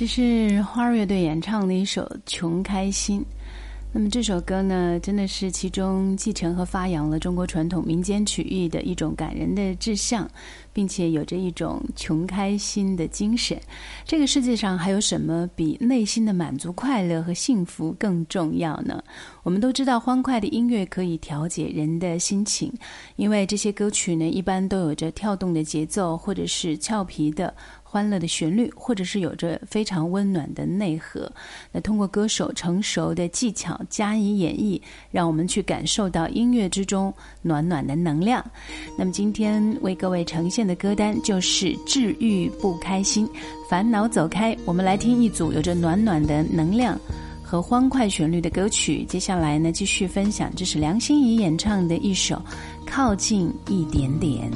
这是花儿乐队演唱的一首《穷开心》。那么这首歌呢，真的是其中继承和发扬了中国传统民间曲艺的一种感人的志向，并且有着一种穷开心的精神。这个世界上还有什么比内心的满足、快乐和幸福更重要呢？我们都知道欢快的音乐可以调节人的心情，因为这些歌曲呢，一般都有着跳动的节奏，或者是俏皮的欢乐的旋律，或者是有着非常温暖的内核。那通过歌手成熟的技巧加以演绎，让我们去感受到音乐之中暖暖的能量。那么今天为各位呈现的歌单就是治愈不开心，烦恼走开。我们来听一组有着暖暖的能量和欢快旋律的歌曲。接下来呢，继续分享，这是梁心颐演唱的一首《靠近一点点》。